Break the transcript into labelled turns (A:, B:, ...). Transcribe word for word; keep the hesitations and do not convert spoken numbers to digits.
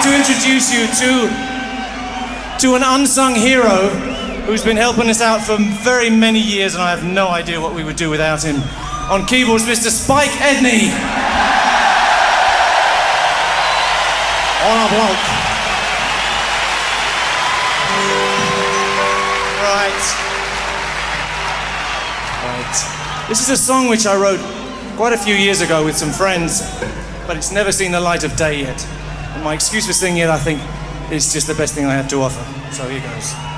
A: to introduce you to, to an unsung hero who's been helping us out for very many years, and I have no idea what we would do without him. On keyboards, Mister Spike Edney. On a bloke. Right. Right. This is a song which I wrote quite a few years ago with some friends, but it's never seen the light of day yet. And my excuse for singing it, I think, is just the best thing I have to offer. So here goes.